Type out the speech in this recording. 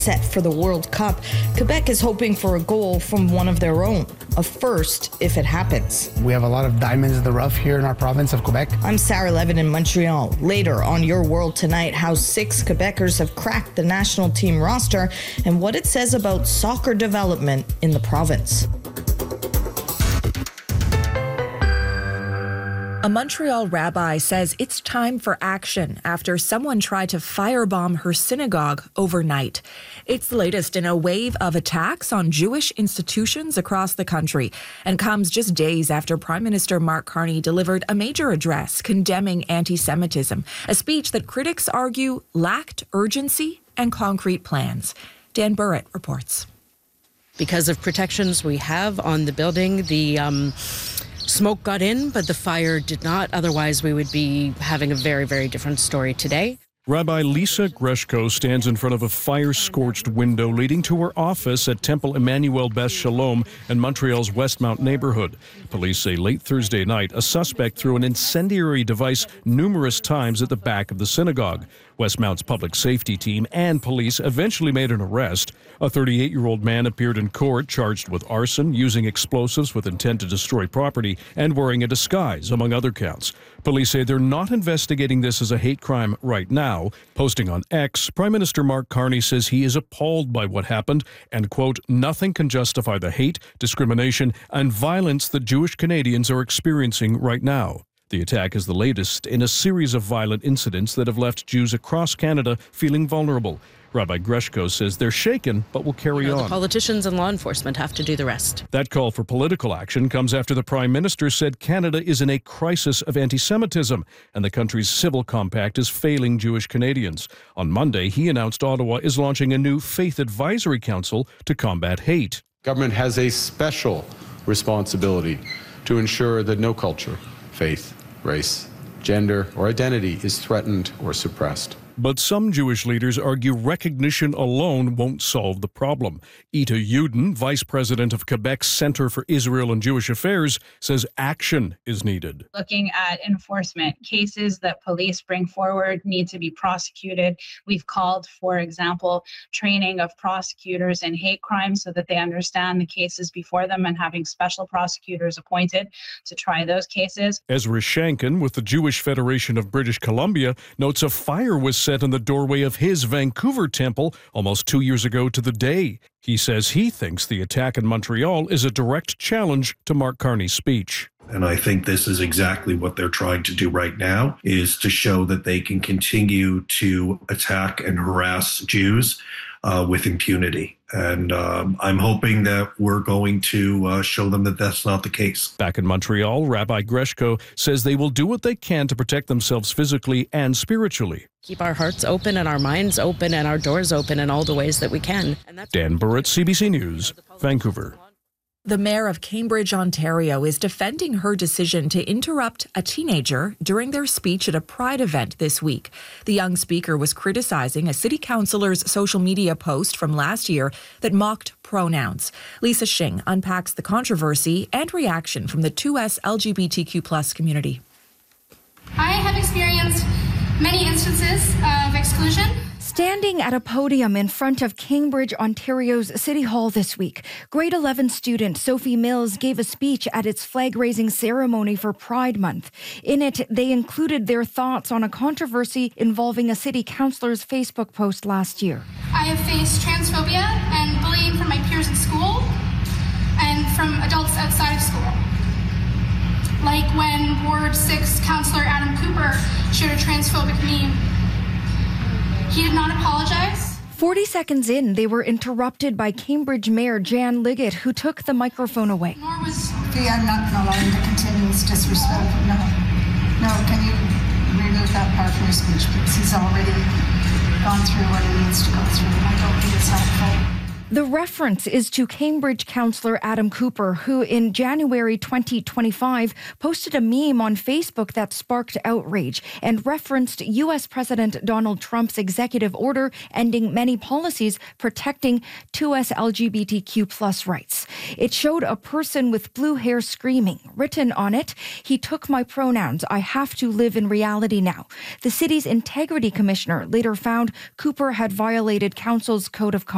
Set for the World Cup, Quebec is hoping for a goal from one of their own, a first if it happens. We have a lot of diamonds in the rough here in our province of Quebec. I'm Sarah Levin in Montreal. Later on Your World Tonight, how 6 Quebecers have cracked the national team roster and what it says about soccer development in the province. A Montreal rabbi says it's time for action after someone tried to firebomb her synagogue overnight. It's the latest in a wave of attacks on Jewish institutions across the country and comes just days after Prime Minister Mark Carney delivered a major address condemning anti-Semitism, a speech that critics argue lacked urgency and concrete plans. Dan Burrett reports. Because of protections we have on the building, the smoke got in, but the fire did not. Otherwise, we would be having a very, very different story today. Rabbi Lisa Greshko stands in front of a fire-scorched window leading to her office at Temple Emmanuel Beth Shalom in Montreal's Westmount neighborhood. Police say late Thursday night, a suspect threw an incendiary device numerous times at the back of the synagogue. Westmount's public safety team and police eventually made an arrest. A 38-year-old man appeared in court charged with arson, using explosives with intent to destroy property, and wearing a disguise, among other counts. Police say they're not investigating this as a hate crime right now. Posting on X, Prime Minister Mark Carney says he is appalled by what happened and, quote, nothing can justify the hate, discrimination, and violence that Jewish Canadians are experiencing right now. The attack is the latest in a series of violent incidents that have left Jews across Canada feeling vulnerable. Rabbi Greshko says they're shaken, but will carry on. The politicians and law enforcement have to do the rest. That call for political action comes after the Prime Minister said Canada is in a crisis of anti-Semitism, and the country's civil compact is failing Jewish Canadians. On Monday, he announced Ottawa is launching a new Faith Advisory Council to combat hate. Government has a special responsibility to ensure that no culture, faith, race, gender, or identity is threatened or suppressed. But some Jewish leaders argue recognition alone won't solve the problem. Ita Yudin, vice president of Quebec's Centre for Israel and Jewish Affairs, says action is needed. Looking at enforcement, cases that police bring forward need to be prosecuted. We've called, for example, training of prosecutors in hate crimes so that they understand the cases before them and having special prosecutors appointed to try those cases. Ezra Shankin with the Jewish Federation of British Columbia notes a fire was set in the doorway of his Vancouver temple almost 2 years ago to the day. He says he thinks the attack in Montreal is a direct challenge to Mark Carney's speech. And I think this is exactly what they're trying to do right now, is to show that they can continue to attack and harass Jews with impunity. And I'm hoping that we're going to show them that that's not the case. Back in Montreal, Rabbi Greshko says they will do what they can to protect themselves physically and spiritually. Keep our hearts open and our minds open and our doors open in all the ways that we can. Dan Burrett, CBC News, Vancouver. The mayor of Cambridge, Ontario, is defending her decision to interrupt a teenager during their speech at a Pride event this week. The young speaker was criticizing a city councillor's social media post from last year that mocked pronouns. Lisa Shing unpacks the controversy and reaction from the 2S LGBTQ+ community. I have experienced many instances of exclusion. Standing at a podium in front of Cambridge, Ontario's City Hall this week, grade 11 student Sophie Mills gave a speech at its flag-raising ceremony for Pride Month. In it, they included their thoughts on a controversy involving a city councillor's Facebook post last year. I have faced transphobia and bullying from my peers in school and from adults outside of school. Like when Ward 6 councillor Adam Cooper shared a transphobic meme. He did not apologize. 40 seconds in, they were interrupted by Cambridge Mayor Jan Liggett, who took the microphone away. Nor was I'm not going to allow him to continue his disrespect. No, can you remove that part from your speech, please? He's already gone through what he needs to go through. I don't think it's helpful. The reference is to Cambridge councillor Adam Cooper, who in January 2025 posted a meme on Facebook that sparked outrage and referenced U.S. President Donald Trump's executive order ending many policies protecting 2S LGBTQ+ rights. It showed a person with blue hair screaming. Written on it, "He took my pronouns. I have to live in reality now." The city's integrity commissioner later found Cooper had violated council's code of conduct.